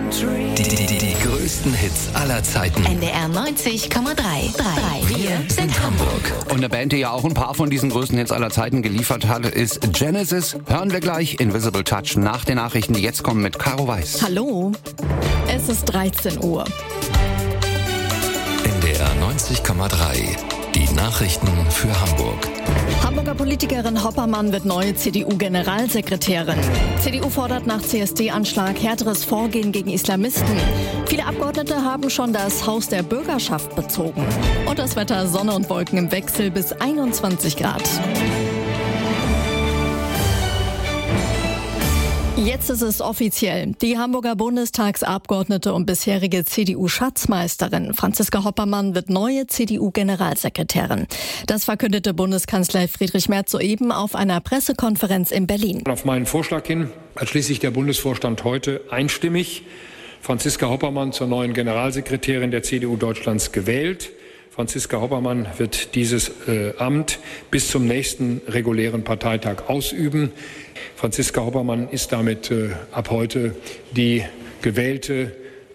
Die größten Hits aller Zeiten. NDR 90,3. Wir sind Hamburg. Und eine Band, die ja auch ein paar von diesen größten Hits aller Zeiten geliefert hat, ist Genesis. Hören wir gleich Invisible Touch nach den Nachrichten, die jetzt kommen mit Caro Weiß. Hallo, es ist 13 Uhr. NDR 90,3. Die Nachrichten für Hamburg. Hamburger Politikerin Hoppermann wird neue CDU-Generalsekretärin. CDU fordert nach CSD-Anschlag härteres Vorgehen gegen Islamisten. Viele Abgeordnete haben schon das Haus der Bürgerschaft bezogen. Und das Wetter: Sonne und Wolken im Wechsel bis 21 Grad. Jetzt ist es offiziell. Die Hamburger Bundestagsabgeordnete und bisherige CDU-Schatzmeisterin Franziska Hoppermann wird neue CDU-Generalsekretärin. Das verkündete Bundeskanzler Friedrich Merz soeben auf einer Pressekonferenz in Berlin. Auf meinen Vorschlag hin hat schließlich der Bundesvorstand heute einstimmig Franziska Hoppermann zur neuen Generalsekretärin der CDU Deutschlands gewählt. Franziska Hoppermann wird dieses Amt bis zum nächsten regulären Parteitag ausüben. Franziska Hoppermann ist damit ab heute die gewählte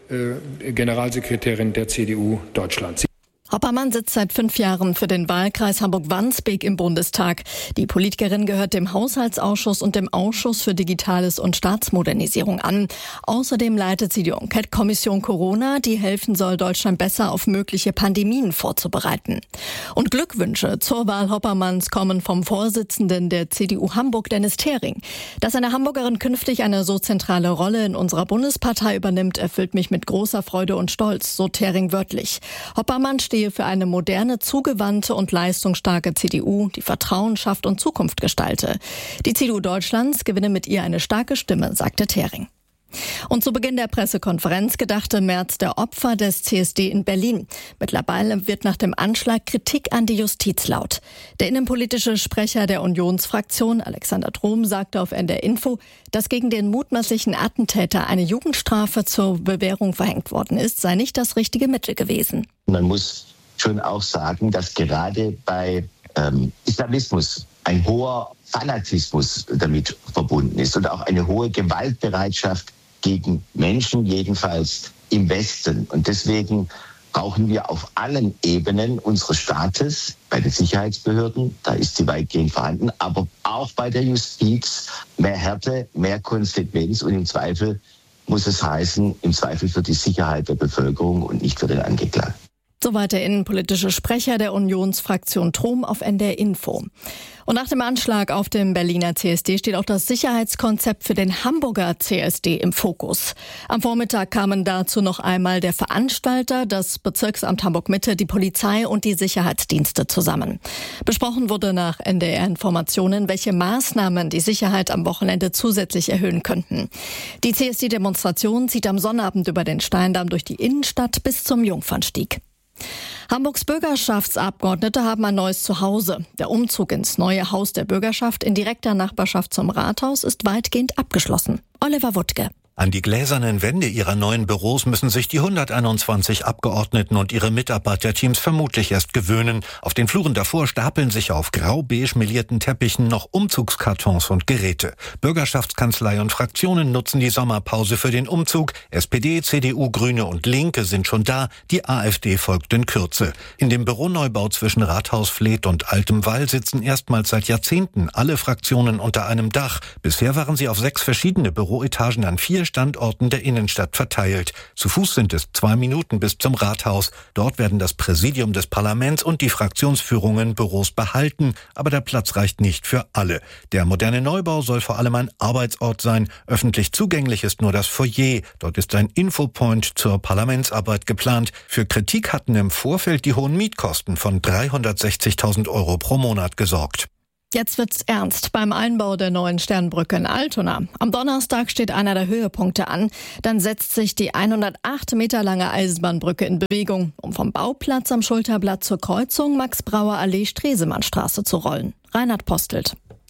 Generalsekretärin der CDU Deutschlands. Hoppermann sitzt seit 5 Jahren für den Wahlkreis Hamburg-Wandsbek im Bundestag. Die Politikerin gehört dem Haushaltsausschuss und dem Ausschuss für Digitales und Staatsmodernisierung an. Außerdem leitet sie die Enquete-Kommission Corona, die helfen soll, Deutschland besser auf mögliche Pandemien vorzubereiten. Und Glückwünsche zur Wahl Hoppermanns kommen vom Vorsitzenden der CDU Hamburg, Dennis Thering. Dass eine Hamburgerin künftig eine so zentrale Rolle in unserer Bundespartei übernimmt, erfüllt mich mit großer Freude und Stolz, so Thering wörtlich. Hoppermann stehe für eine moderne, zugewandte und leistungsstarke CDU, die Vertrauen schafft und Zukunft gestalte. Die CDU Deutschlands gewinne mit ihr eine starke Stimme, sagte Thering. Und zu Beginn der Pressekonferenz gedachte Merz der Opfer des CSD in Berlin. Mittlerweile wird nach dem Anschlag Kritik an die Justiz laut. Der innenpolitische Sprecher der Unionsfraktion, Alexander Trom, sagte auf NDR Info, dass gegen den mutmaßlichen Attentäter eine Jugendstrafe zur Bewährung verhängt worden ist, sei nicht das richtige Mittel gewesen. Man muss schon auch sagen, dass gerade bei Islamismus ein hoher Fanatismus damit verbunden ist und auch eine hohe Gewaltbereitschaft gegen Menschen, jedenfalls im Westen. Und deswegen brauchen wir auf allen Ebenen unseres Staates, bei den Sicherheitsbehörden, da ist sie weitgehend vorhanden, aber auch bei der Justiz mehr Härte, mehr Konsequenz und im Zweifel muss es heißen, im Zweifel für die Sicherheit der Bevölkerung und nicht für den Angeklagten. Soweit der innenpolitische Sprecher der Unionsfraktion Trom auf NDR Info. Und nach dem Anschlag auf dem Berliner CSD steht auch das Sicherheitskonzept für den Hamburger CSD im Fokus. Am Vormittag kamen dazu noch einmal der Veranstalter, das Bezirksamt Hamburg-Mitte, die Polizei und die Sicherheitsdienste zusammen. Besprochen wurde nach NDR-Informationen, welche Maßnahmen die Sicherheit am Wochenende zusätzlich erhöhen könnten. Die CSD-Demonstration zieht am Sonnabend über den Steindamm durch die Innenstadt bis zum Jungfernstieg. Hamburgs Bürgerschaftsabgeordnete haben ein neues Zuhause. Der Umzug ins neue Haus der Bürgerschaft in direkter Nachbarschaft zum Rathaus ist weitgehend abgeschlossen. Oliver Wuttke. An die gläsernen Wände ihrer neuen Büros müssen sich die 121 Abgeordneten und ihre Mitarbeiterteams vermutlich erst gewöhnen. Auf den Fluren davor stapeln sich auf grau-beige melierten Teppichen noch Umzugskartons und Geräte. Bürgerschaftskanzlei und Fraktionen nutzen die Sommerpause für den Umzug. SPD, CDU, Grüne und Linke sind schon da. Die AfD folgt in Kürze. In dem Büroneubau zwischen Rathaus Fleet und Altem Wall sitzen erstmals seit Jahrzehnten alle Fraktionen unter einem Dach. Bisher waren sie auf 6 verschiedene Büroetagen an 4 Standorten der Innenstadt verteilt. Zu Fuß sind es 2 Minuten bis zum Rathaus. Dort werden das Präsidium des Parlaments und die Fraktionsführungen Büros behalten, aber der Platz reicht nicht für alle. Der moderne Neubau soll vor allem ein Arbeitsort sein. Öffentlich zugänglich ist nur das Foyer. Dort ist ein Infopoint zur Parlamentsarbeit geplant. Für Kritik hatten im Vorfeld die hohen Mietkosten von 360.000 € pro Monat gesorgt. Jetzt wird's ernst beim Einbau der neuen Sternbrücke in Altona. Am Donnerstag steht einer der Höhepunkte an. Dann setzt sich die 108 Meter lange Eisenbahnbrücke in Bewegung, um vom Bauplatz am Schulterblatt zur Kreuzung Max-Brauer-Allee-Stresemannstraße zu rollen. Reinhard Postelt.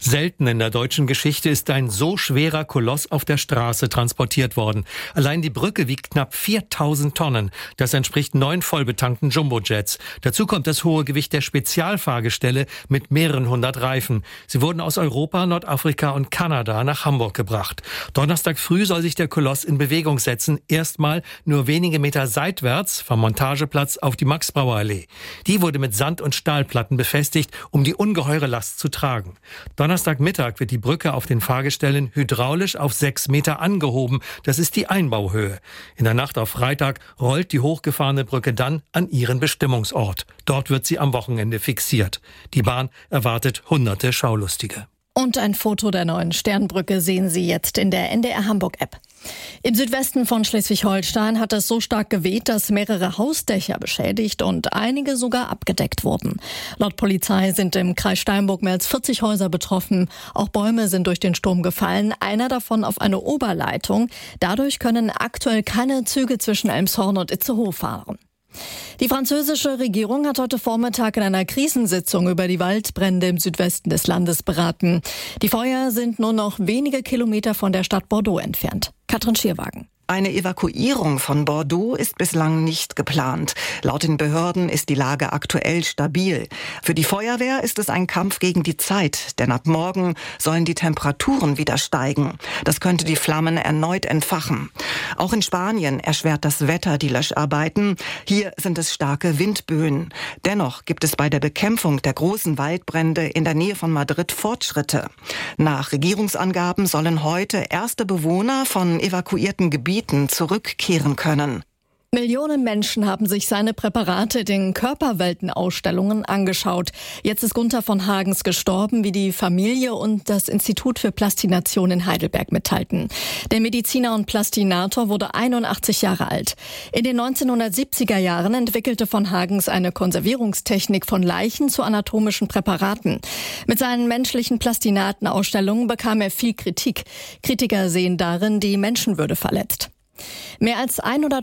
Selten in der deutschen Geschichte ist ein so schwerer Koloss auf der Straße transportiert worden. Allein die Brücke wiegt knapp 4000 Tonnen. Das entspricht 9 vollbetankten Jumbojets. Dazu kommt das hohe Gewicht der Spezialfahrgestelle mit mehreren hundert Reifen. Sie wurden aus Europa, Nordafrika und Kanada nach Hamburg gebracht. Donnerstag früh soll sich der Koloss in Bewegung setzen. Erstmal nur wenige Meter seitwärts vom Montageplatz auf die Max-Brauer-Allee. Die wurde mit Sand- und Stahlplatten befestigt, um die ungeheure Last zu tragen. Donnerstagmittag wird die Brücke auf den Fahrgestellen hydraulisch auf 6 Meter angehoben. Das ist die Einbauhöhe. In der Nacht auf Freitag rollt die hochgefahrene Brücke dann an ihren Bestimmungsort. Dort wird sie am Wochenende fixiert. Die Bahn erwartet hunderte Schaulustige. Und ein Foto der neuen Sternbrücke sehen Sie jetzt in der NDR Hamburg-App. Im Südwesten von Schleswig-Holstein hat es so stark geweht, dass mehrere Hausdächer beschädigt und einige sogar abgedeckt wurden. Laut Polizei sind im Kreis Steinburg mehr als 40 Häuser betroffen. Auch Bäume sind durch den Sturm gefallen, einer davon auf eine Oberleitung. Dadurch können aktuell keine Züge zwischen Elmshorn und Itzehoe fahren. Die französische Regierung hat heute Vormittag in einer Krisensitzung über die Waldbrände im Südwesten des Landes beraten. Die Feuer sind nur noch wenige Kilometer von der Stadt Bordeaux entfernt. Katrin Schierwagen. Eine Evakuierung von Bordeaux ist bislang nicht geplant. Laut den Behörden ist die Lage aktuell stabil. Für die Feuerwehr ist es ein Kampf gegen die Zeit, denn ab morgen sollen die Temperaturen wieder steigen. Das könnte die Flammen erneut entfachen. Auch in Spanien erschwert das Wetter die Löscharbeiten. Hier sind es starke Windböen. Dennoch gibt es bei der Bekämpfung der großen Waldbrände in der Nähe von Madrid Fortschritte. Nach Regierungsangaben sollen heute erste Bewohner von evakuierten Gebieten zurückkehren können. Millionen Menschen haben sich seine Präparate in den Körperweltenausstellungen angeschaut. Jetzt ist Gunther von Hagens gestorben, wie die Familie und das Institut für Plastination in Heidelberg mitteilten. Der Mediziner und Plastinator wurde 81 Jahre alt. In den 1970er Jahren entwickelte von Hagens eine Konservierungstechnik von Leichen zu anatomischen Präparaten. Mit seinen menschlichen Plastinatenausstellungen bekam er viel Kritik. Kritiker sehen darin die Menschenwürde verletzt. Mehr als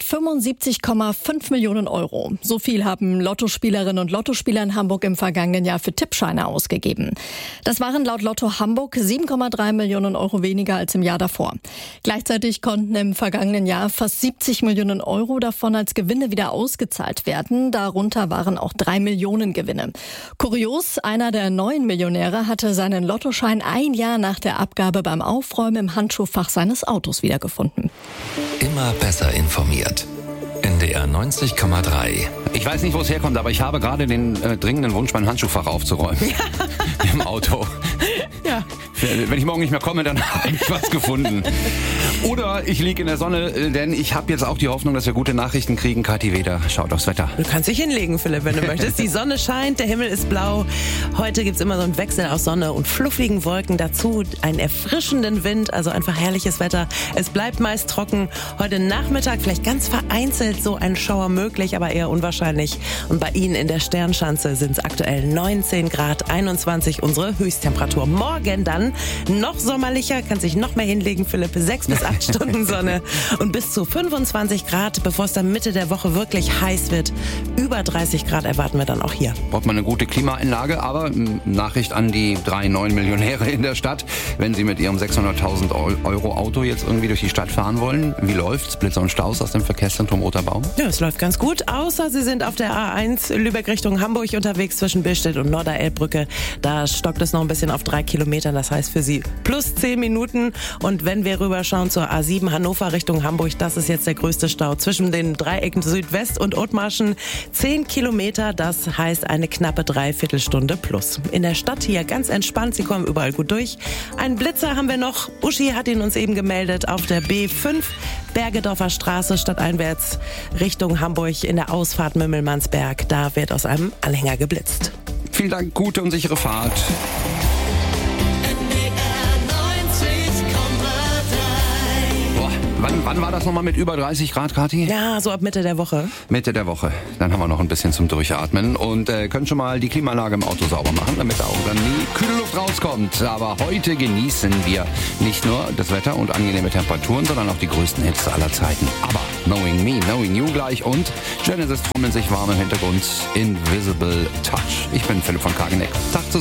175,5 Millionen Euro. So viel haben Lottospielerinnen und Lottospieler in Hamburg im vergangenen Jahr für Tippscheine ausgegeben. Das waren laut Lotto Hamburg 7,3 Millionen Euro weniger als im Jahr davor. Gleichzeitig konnten im vergangenen Jahr fast 70 Millionen Euro davon als Gewinne wieder ausgezahlt werden. Darunter waren auch 3 Millionen Gewinne. Kurios, einer der neuen Millionäre hatte seinen Lottoschein ein Jahr nach der Abgabe beim Aufräumen im Handschuhfach seines Autos wiedergefunden. Immer besser informiert. NDR 90,3. Ich weiß nicht, wo es herkommt, aber ich habe gerade den dringenden Wunsch, mein Handschuhfach aufzuräumen. Ja. Im Auto. Ja. Wenn ich morgen nicht mehr komme, dann habe ich was gefunden. Oder ich liege in der Sonne, denn ich habe jetzt auch die Hoffnung, dass wir gute Nachrichten kriegen. Kathi Weder schaut aufs Wetter. Du kannst dich hinlegen, Philipp, wenn du möchtest. Die Sonne scheint, der Himmel ist blau. Heute gibt's immer so einen Wechsel aus Sonne und fluffigen Wolken. Dazu einen erfrischenden Wind, also einfach herrliches Wetter. Es bleibt meist trocken. Heute Nachmittag vielleicht ganz vereinzelt so ein Schauer möglich, aber eher unwahrscheinlich. Und bei Ihnen in der Sternschanze sind es aktuell 19 Grad, 21 unsere Höchsttemperatur. Morgen dann noch sommerlicher, kann sich noch mehr hinlegen, Philipp. 6 bis 8 Stunden Sonne und bis zu 25 Grad, bevor es dann Mitte der Woche wirklich heiß wird. Über 30 Grad erwarten wir dann auch hier. Braucht man eine gute Klimaanlage, aber Nachricht an die 3 neuen Millionäre in der Stadt. Wenn sie mit ihrem 600.000 Euro Auto jetzt irgendwie durch die Stadt fahren wollen, wie läuft's? Blitzer und Staus aus dem Verkehrszentrum Roter Baum? Ja, es läuft ganz gut, außer Sie sind auf der A1 Lübeck Richtung Hamburg unterwegs zwischen Billstedt und Norderelbbrücke. Da stockt es noch ein bisschen auf 3 Kilometern, das heißt für Sie plus 10 Minuten. Und wenn wir rüberschauen zur A7 Hannover Richtung Hamburg, das ist jetzt der größte Stau zwischen den Dreiecken Südwest und Othmarschen. 10 Kilometer, das heißt eine knappe Dreiviertelstunde plus. In der Stadt hier ganz entspannt, Sie kommen überall gut durch. Einen Blitzer haben wir noch, Uschi hat ihn uns eben gemeldet, auf der B5 Bergedorfer Straße stadteinwärts Richtung Hamburg in der Ausfahrt Mümmelmannsberg. Da wird aus einem Anhänger geblitzt. Vielen Dank, gute und sichere Fahrt. Wann war das nochmal mit über 30 Grad, Kathi? Ja, so ab Mitte der Woche. Mitte der Woche. Dann haben wir noch ein bisschen zum Durchatmen und können schon mal die Klimaanlage im Auto sauber machen, damit auch dann die kühle Luft rauskommt. Aber heute genießen wir nicht nur das Wetter und angenehme Temperaturen, sondern auch die größten Hits aller Zeiten. Aber Knowing Me, Knowing You gleich und Genesis trommeln sich warm im Hintergrund. Invisible Touch. Ich bin Philipp von Kageneck. Tag zusammen.